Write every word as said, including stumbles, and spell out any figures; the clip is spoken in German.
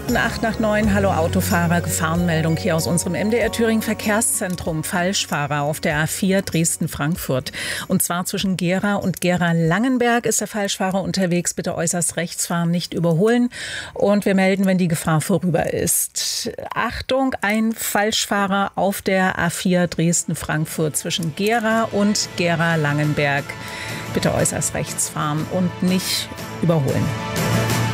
Minuten acht nach neun. Hallo Autofahrer, Gefahrenmeldung hier aus unserem M D R Thüringen Verkehrszentrum. Falschfahrer auf der A vier Dresden-Frankfurt. Und zwar zwischen Gera und Gera-Langenberg ist der Falschfahrer unterwegs. Bitte äußerst rechts fahren, nicht überholen. Und wir melden, wenn die Gefahr vorüber ist. Achtung, ein Falschfahrer auf der A vier Dresden-Frankfurt zwischen Gera und Gera-Langenberg. Bitte äußerst rechts fahren und nicht überholen.